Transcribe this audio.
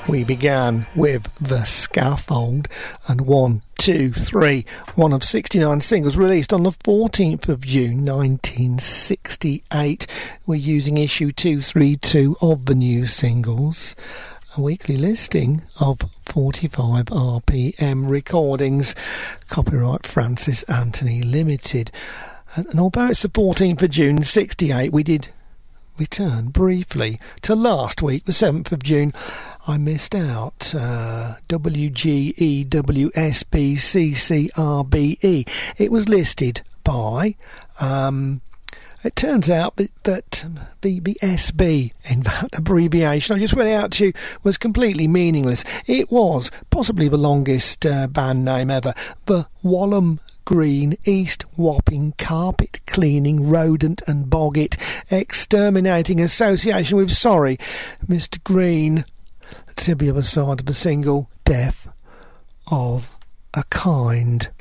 We began with The Scaffold and 1, 2, 3, one of 69 singles released on the 14th of June 1968. We're using issue 232 of the new singles, a weekly listing of 45 RPM recordings, copyright Francis Anthony Limited. And although it's the 14th of June 68, we did return briefly to last week, the 7th of June. I missed out. WGEWSBCCRBE. It was listed by, it turns out that the SB, in that abbreviation I just read out to you, was completely meaningless. It was possibly the longest band name ever. The Walham Green East Wapping Carpet Cleaning Rodent and Boggit Exterminating Association with Sorry, Mr. Green. Let's see the other side of the single, Death of a Kind.